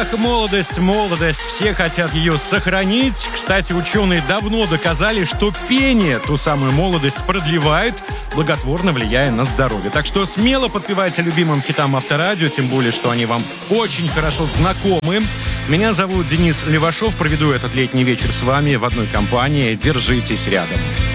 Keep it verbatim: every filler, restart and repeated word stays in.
Эх, молодость, молодость, все хотят ее сохранить. Кстати, ученые давно доказали, что пение ту самую молодость продлевает, благотворно влияя на здоровье. Так что смело подпевайте любимым хитам Авторадио, тем более, что они вам очень хорошо знакомы. Меня зовут Денис Левашов, проведу этот летний вечер с вами в одной компании. Держитесь рядом.